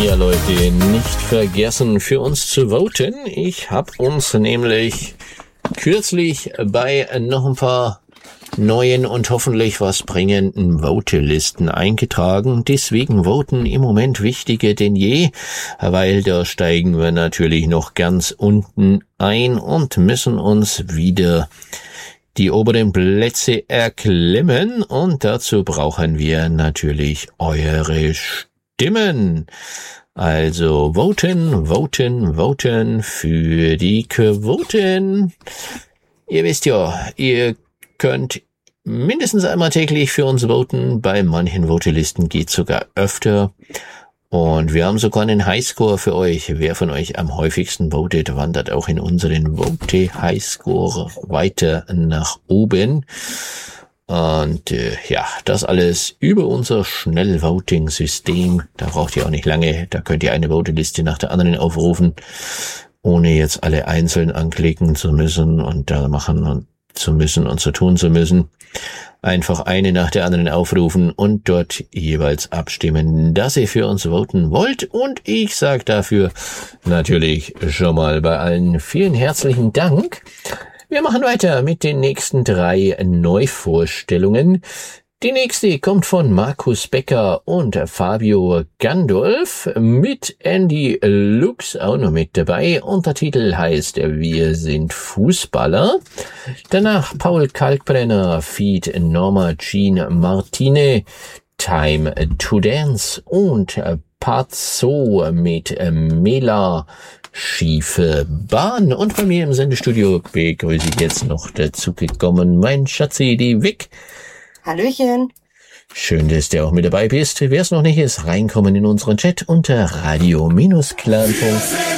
Ja, Leute, nicht vergessen, für uns zu voten. Ich habe uns nämlich kürzlich bei noch ein paar neuen und hoffentlich was bringenden Votelisten eingetragen. Deswegen voten im Moment wichtiger denn je, weil da steigen wir natürlich noch ganz unten ein und müssen uns wieder die oberen Plätze erklimmen. Und dazu brauchen wir natürlich eure Stimmen. Also voten, voten, voten für die Quoten. Ihr wisst ja, ihr könnt mindestens einmal täglich für uns voten. Bei manchen Votelisten geht sogar öfter. Und wir haben sogar einen Highscore für euch. Wer von euch am häufigsten votet, wandert auch in unseren Vote-Highscore weiter nach oben. Und ja, das alles über unser Schnellvoting-System. Da braucht ihr auch nicht lange. Da könnt ihr eine Voteliste nach der anderen aufrufen, ohne jetzt alle einzeln anklicken zu müssen und da machen zu müssen und so tun zu müssen. Einfach eine nach der anderen aufrufen und dort jeweils abstimmen, dass ihr für uns voten wollt. Und ich sage dafür natürlich schon mal bei allen vielen herzlichen Dank. Wir machen weiter mit den nächsten 3 Neuvorstellungen. Die nächste kommt von Markus Becker und Fabio Gandolf mit Andy Lux auch noch mit dabei. Untertitel heißt Wir sind Fußballer. Danach Paul Kalkbrenner feat. Norma Jean Martine, Time to Dance und Pazzo mit Mela, schiefe Bahn. Und bei mir im Sendestudio begrüße ich jetzt noch dazu gekommen mein Schatzi, die Vic. Hallöchen. Schön, dass du auch mit dabei bist. Wer es noch nicht ist, reinkommen in unseren Chat unter radio-clan.de.